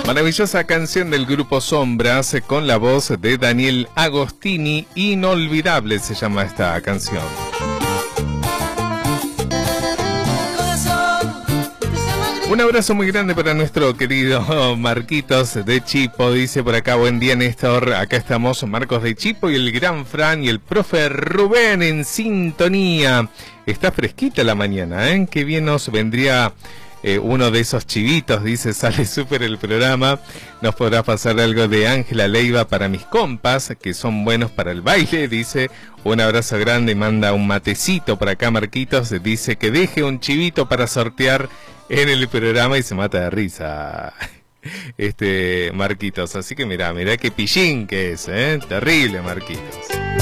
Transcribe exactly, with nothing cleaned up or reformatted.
Maravillosa canción del grupo Sombras con la voz de Daniel Agostini. Inolvidable se llama esta canción. Un abrazo muy grande para nuestro querido Marquitos de Chipo. Dice por acá, buen día Néstor, acá estamos Marcos de Chipo y el gran Fran y el profe Rubén en sintonía. Está fresquita la mañana, ¿eh? Qué bien nos vendría eh, uno de esos chivitos, dice, sale súper el programa. Nos podrá pasar algo de Ángela Leiva para mis compas, que son buenos para el baile, dice. Un abrazo grande y manda un matecito por acá Marquitos. Dice que deje un chivito para sortear en el programa y se mata de risa este Marquitos. Así que mirá, mirá qué pillín que es, ¿eh? Terrible Marquitos.